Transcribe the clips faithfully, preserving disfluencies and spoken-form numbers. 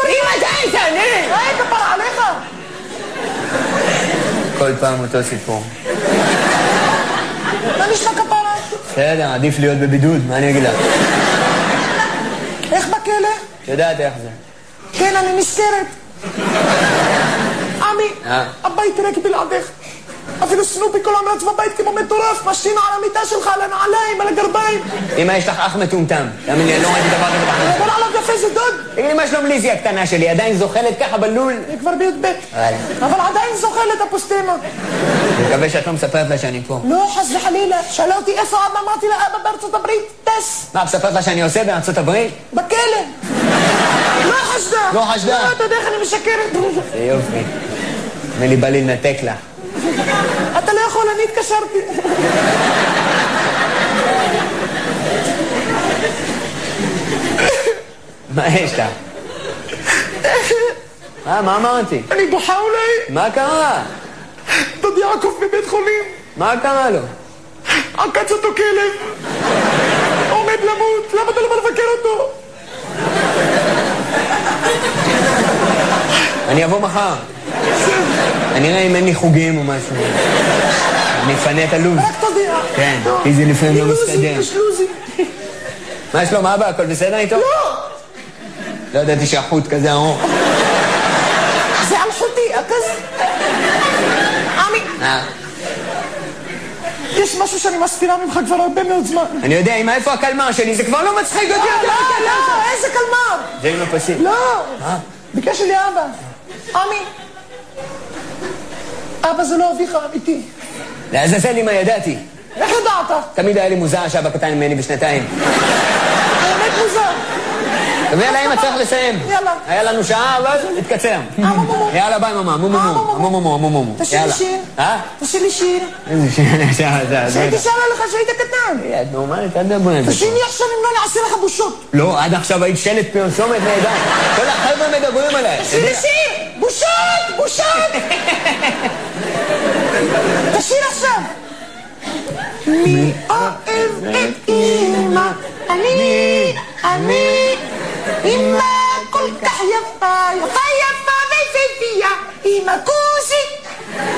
אמא, די, תענה! היי, כפרה עליך! כל פעם אותו סיפור. מה נשמע כפרה? בסדר, עדיף להיות בבידוד, מה אני אגיד לך? איך בכלא? יודעת איך זה. כן, אני נזכרת. עמי, אה? הבית ריק בלעדך. אפילו סנופי כל המרץ בבית כמו מטורף, משין על המיטה שלך, על הנעליים, על הגרביים. אמא, יש לך אח מטומטם. תאמין לי, אני לא ראיתי דבר כזה בחיים. דבר עליו יפה, זה דוד. תגיד לי, מה שלום ליזי הקטנה שלי? עדיין זוחלת ככה בלול? אני כבר בי"ב. אבל עדיין זוכלת הפוסטמה. אני מקווה שאת לא מספרת לה שאני פה. לא, חס וחלילה. שאלה אותי איפה אבא, אמרתי לה, אבא בארצות הברית, טס. מה, מספרת לה שאני עושה בארצות הברית? בכלא. לא חשדה. לא חשדה. לא, אתה יודע איך אני משקרת. זה יופי. נראה לי בא לי לנתק לה. אתה לא יכול, אני התקשרתי. מה יש לה? מה, מה אמרתי? אני בוכה אולי. מה קרה? דוד יעקב בבית חולים. מה קרה לו? עקץ אותו כלב. עומד למות. למה אתה לא בא לבקר אותו? אני אבוא מחר. אני אראה אם אין לי חוגים או משהו. אני אפנה את הלו"ז. רק תודיע. כן, כי זה לפעמים לא מסתדר. יש לוזי. מה יש לו, מה הבא? הכל בסדר איתו? לא! לא ידעתי שהחוט כזה ארוך. זה על חוטי, כזה. עמי. אה. יש משהו שאני מסתירה ממך כבר הרבה מאוד זמן. אני יודע, אמא, איפה הקלמר שלי? זה כבר לא מצחיק אותי. לא, לא, לא, איזה קלמר? זה עם הפסים. לא. מה? ביקש לי אבא. עמי. אבא זה לא אביך אמיתי. לעזאזל לי מה ידעתי. איך ידעת? תמיד היה לי מוזר שאבא קטן ממני בשנתיים. האמת מוזר. ויאללה, אמא, צריך לסיים. יאללה. היה לנו שעה, ואז התקצר. יאללה, ביי, ממה. מו מו מו. מו מו מו מו. תשאיר לי שיר. אה? תשאיר לי שיר. איזה שיר? שהייתי שרה לך שהיית קטן. את נורמלית, אל תדברי על זה. תשאיר לי עכשיו אם לא נעשה לך בושות. לא, עד עכשיו היית שלט פרסומת נהדר. כל החבר'ה מדברים עליי. תשאיר לי שיר. בושות, בושות. תשאיר עכשיו. מי אוהב את אמא? אני, אני. אמא כל כך יפה, יפה יפה ויפהפייה, אמא כוסי.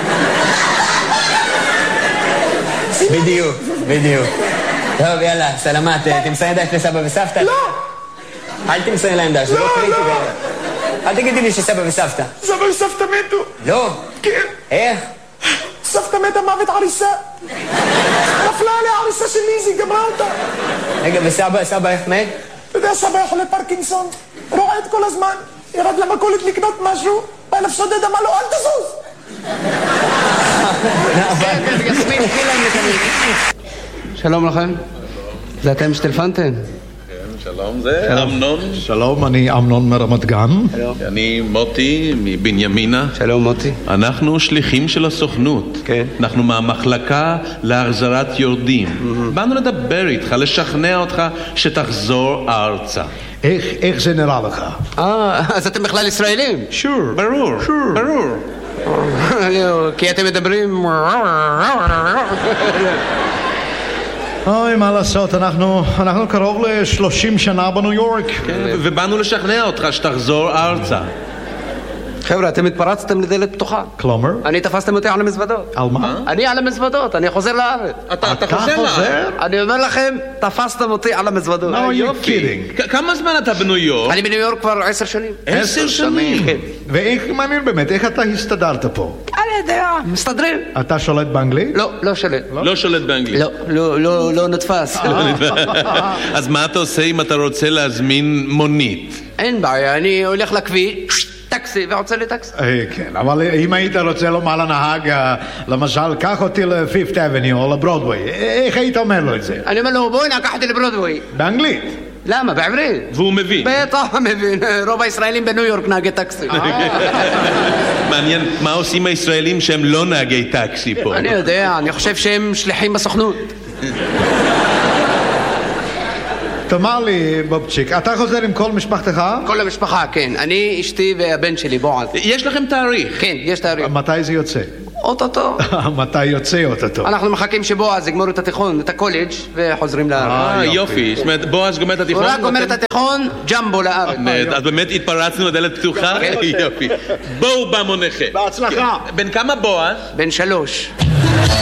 בדיוק, בדיוק. טוב, יאללה, סלמת, תמסרי דש לסבא וסבתא? לא. אל תמסרי להם דש, זה לא קריטי. אל תגידי לי שסבא וסבתא. סבא וסבתא מתו. לא. כן. איך? סבתא מתה מוות עריסה. נפלה עליה עריסה של ליזי, גמרה אותה. רגע, וסבא, סבא איך מת? אתה יודע, סבא יכול לפרקינסון, רועד כל הזמן, ירד למכולת לקנות משהו, בא אליו שודד, אמר לו, אל תזוז! שלום לכם, זה אתם שטלפנתם? שלום, זה אמנון. שלום, אני אמנון מרמת גן. אני מוטי מבנימינה. שלום מוטי. אנחנו שליחים של הסוכנות. כן. אנחנו מהמחלקה להחזרת יורדים. באנו לדבר איתך, לשכנע אותך שתחזור ארצה. איך, איך זה נראה לך? אה, אז אתם בכלל ישראלים? שור, ברור, ברור. כי אתם מדברים... אוי, מה לעשות, אנחנו, אנחנו קרוב ל-שלושים שנה בניו יורק. כן, ובאנו לשכנע אותך שתחזור ארצה. חבר'ה, אתם התפרצתם לדלת פתוחה. כלומר? אני תפסתם אותי על המזוודות. על מה? אני על המזוודות, אני חוזר לארץ. אתה, אתה חוזר לארץ? אני אומר לכם, תפסתם אותי על המזוודות. No, you're kidding. כמה זמן אתה בניו יורק? אני בניו יורק כבר עשר שנים. עשר שנים? כן. ואיך, מעניין באמת, איך אתה הסתדרת פה? אני יודע, מסתדרים. אתה שולט באנגלית? לא, לא שולט. לא שולט באנגלית. לא, לא, לא, לא נתפס. אז מה אתה עושה אם אתה רוצה להזמין מונית? אין בעיה, אני הולך לכביש, טקסי, ועוצר לי טקסי. כן, אבל אם היית רוצה לומר לנהג, למשל, קח אותי ל-פיפט אבניו או לברודווי, איך היית אומר לו את זה? אני אומר לו, בואי נקח אותי לברודווי. באנגלית? למה? בעברית. והוא מבין. בטח מבין, רוב הישראלים בניו יורק נהגי טקסי. מעניין, מה עושים הישראלים שהם לא נהגי טקסי פה? אני יודע, אני חושב שהם שליחים בסוכנות. תאמר לי, בובצ'יק, אתה חוזר עם כל משפחתך? כל המשפחה, כן. אני, אשתי והבן שלי, בועז. יש לכם תאריך? כן, יש תאריך. מתי זה יוצא? אוטוטו. מתי יוצא אוטוטו? אנחנו מחכים שבועז יגמור את התיכון, את הקולג' וחוזרים לארץ. אה, יופי. זאת אומרת, בועז גומר את התיכון? הוא רק גומר את התיכון, ג'מבו לארץ. אז באמת התפרצנו לדלת פתוחה? יופי. בואו במוניכם. בהצלחה. בן כמה בועז? בן שלוש.